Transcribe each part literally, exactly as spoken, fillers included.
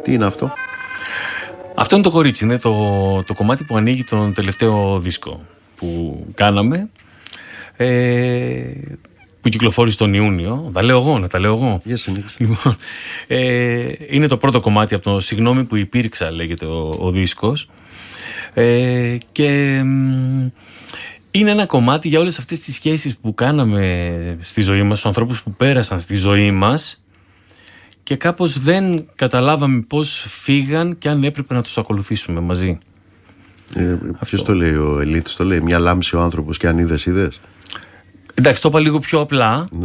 Τι είναι αυτό? Αυτό είναι το κορίτσι, είναι το, το κομμάτι που ανοίγει τον τελευταίο δίσκο που κάναμε, ε, που κυκλοφόρησε τον Ιούνιο. Τα λέω εγώ, να τα λέω εγώ. Για συνέχισε. Λοιπόν, ε, είναι το πρώτο κομμάτι από το «Συγγνώμη που υπήρξα», λέγεται ο, ο δίσκος, ε, και μ, είναι ένα κομμάτι για όλες αυτές τις σχέσεις που κάναμε στη ζωή μας, στους ανθρώπους που πέρασαν στη ζωή μας και κάπως δεν καταλάβαμε πώς φύγαν και αν έπρεπε να τους ακολουθήσουμε μαζί. Ε, ποιος το λέει, ο Ελίτης το λέει? Μια λάμψη ο άνθρωπος και αν είδες, είδες. Εντάξει, το είπα λίγο πιο απλά. Ναι.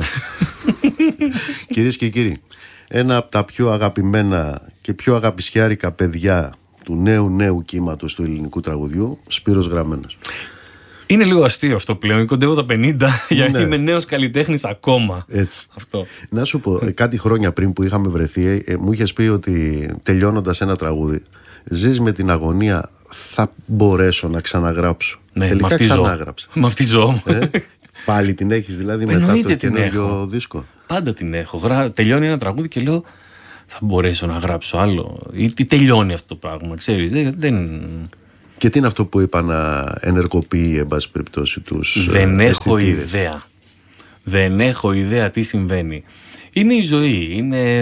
Κυρίες και κύριοι, ένα από τα πιο αγαπημένα και πιο αγαπησιάρικα παιδιά του νέου νέου κύματος του ελληνικού τραγουδιού, Σπύρος Γραμμένος. Είναι λίγο αστείο αυτό πλέον. Κοντεύω τα πενήντα, γιατί ναι. είμαι νέος καλλιτέχνης ακόμα. Έτσι. Αυτό. Να σου πω, κάτι χρόνια πριν που είχαμε βρεθεί, ε, μου είχες πει ότι τελειώνοντας ένα τραγούδι, ζεις με την αγωνία, θα μπορέσω να ξαναγράψω. Ναι, τελικά ξανάγραψα. Με αυτή ζω. Ε, πάλι την έχεις δηλαδή μετά το καινούργιο δίσκο? Πάντα την έχω. Γρα... Τελειώνει ένα τραγούδι και λέω, θα μπορέσω να γράψω άλλο. Ή τι τελειώνει αυτό το πράγμα, ξέρεις. Δεν... Και τι είναι αυτό που είπα να ενεργοποιεί, εν πάση περιπτώσει, τους Δεν ε, έχω ιδέα. Δεν έχω ιδέα τι συμβαίνει. Είναι η ζωή. Είναι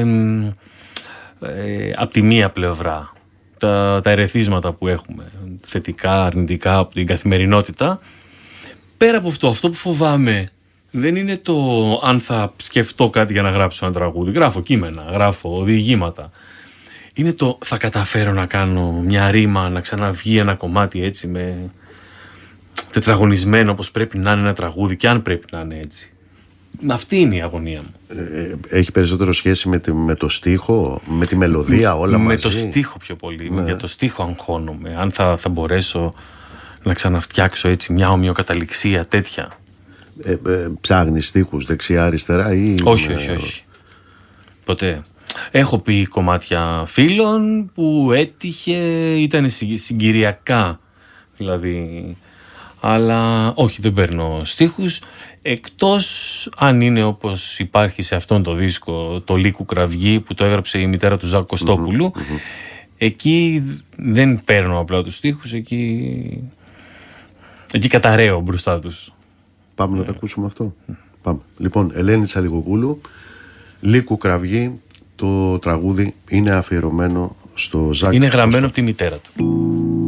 ε, από τη μία πλευρά τα, τα ερεθίσματα που έχουμε, θετικά, αρνητικά, από την καθημερινότητα. Πέρα από αυτό, αυτό που φοβάμαι δεν είναι το αν θα σκεφτώ κάτι για να γράψω ένα τραγούδι. Γράφω κείμενα, γράφω διηγήματα. Είναι το θα καταφέρω να κάνω μια ρήμα, να ξαναβγεί ένα κομμάτι έτσι με τετραγωνισμένο όπως πρέπει να είναι ένα τραγούδι και αν πρέπει να είναι έτσι. Αυτή είναι η αγωνία μου. Ε, έχει περισσότερο σχέση με, τη, με το στίχο, με τη μελωδία, όλα με μαζί? Με το στίχο πιο πολύ. Ναι. Για το στίχο αγχώνομαι. Αν θα, θα μπορέσω να ξαναφτιάξω έτσι μια ομοιοκαταληξία τέτοια. Ε, ε, ψάχνεις στίχους δεξιά-αριστερά ή... Όχι, όχι, όχι. Ποτέ. Έχω πει κομμάτια φίλων που έτυχε, ήταν συγκυριακά δηλαδή, αλλά όχι, δεν παίρνω στίχους, εκτός αν είναι όπως υπάρχει σε αυτόν το δίσκο, το Λύκου Κραυγή, που το έγραψε η μητέρα του Ζάκου Κωστόπουλου. Mm-hmm, mm-hmm. Εκεί δεν παίρνω απλά τους στίχους, εκεί, εκεί καταραίω μπροστά τους. Πάμε yeah. να τα ακούσουμε αυτό. Mm. Πάμε. Λοιπόν, Ελένη Τσαλιγοπούλου, Λύκου Κραυγή. Το τραγούδι είναι αφιερωμένο στο Ζάκ. Είναι γραμμένο από τη μητέρα του.